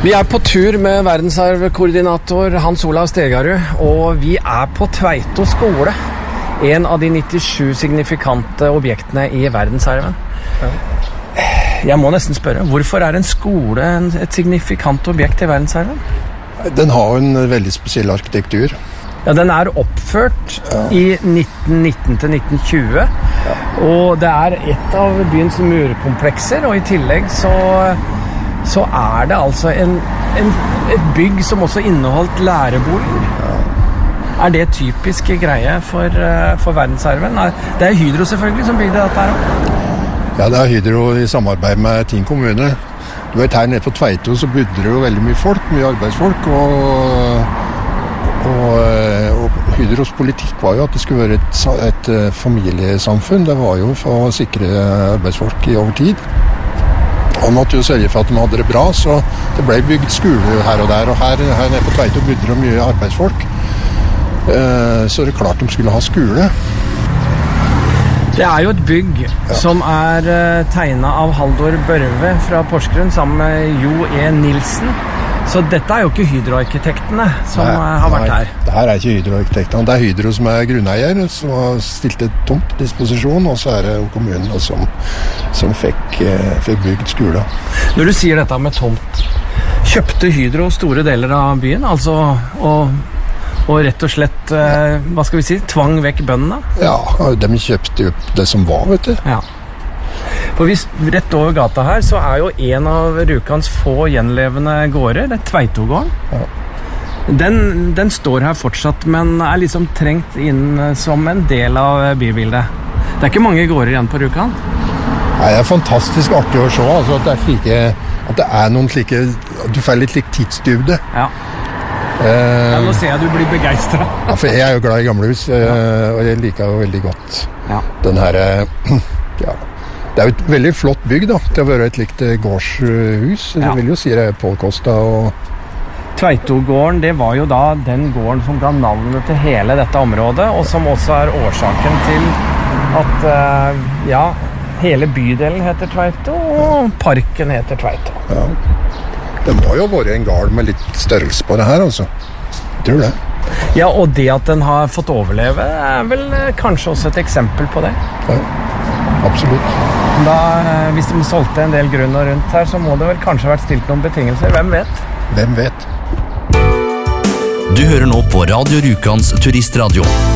Vi på tur med verdensarvkoordinator Hans Olav Stegarud, og vi på Tveito skole, en av de 97 signifikante objektene i verdensarven. Ja. Jeg må nesten spørre, hvorfor en skole et signifikant objekt i verdensarven? Den har en veldig spesiell arkitektur. Ja, den oppført i 1919 til 1920, og det et av byens murkomplekser, og i tillegg så det altså et bygg som også inneholdt læreboliger. Det typisk greie for verdensarven? Det Hydro selvfølgelig som bygde dette her. Ja, det Hydro i samarbeid med Tinn kommune. Du vet, her nede på Tveito så bodde det jo veldig mye folk, mye arbeidsfolk, og Hydros politikk var jo at det skulle være et familiesamfunn. Det var jo for å sikre arbeidsfolk i over tid. Og måtte jo sørge for at de hadde det bra, så det ble bygd skole her og der. Og her nede på Tveito bodde det mye arbeidsfolk, så det klart de skulle ha skole. Det jo et bygg som tegnet av Haldor Børve fra Porsgrunn sammen med Jo E. Nilsen. Så dette jo ikke Hydro-arkitektene som har vært her. Det her ikke Hydro-arkitektene. Det Hydro som grunneier, som har stilt et tomt disposisjon, og så det jo kommunen som fikk bygd skole. Når du sier dette med tomt, kjøpte Hydro store deler av byen, altså og rett og slett, hva skal vi si, tvang vekk bøndene? Ja, de kjøpte jo det som var, vet du. Ja. For hvis rett over gata her, så jo en av Rjukans få gjenlevende gårder, det Tveitogården. Ja. Den står her fortsatt, men liksom trengt inn som en del av bybildet. Det ikke mange gårder igjen på Rjukan. Nei, det fantastisk artig å se, altså, at det noen slike, du får litt tidsdybde. Ja. Nå ser jeg du blir begeistret. Ja, for jeg jo glad i gamle hus, og jeg liker jo veldig godt den her, det jo et veldig flott bygg da, til å være et likt gårdshus. Jeg vil jo si det påkostet. Tveitogården, det var jo da den gården som ga navnet til hele dette området, og som også årsaken til at hele bydelen heter Tveito, og parken heter Tveito. Ja. Det må jo være en gard med litt størrelse på det her, altså. Jeg tror det. Ja, og det at den har fått overleve vel kanskje også et eksempel på det. Ja, absolutt. Da, hvis de solgte en del grunn og rundt her, så må det vel kanskje vært stilt noen betingelser. Hvem vet? Hvem vet? Du hører nå på Radio Rjukans Turistradio.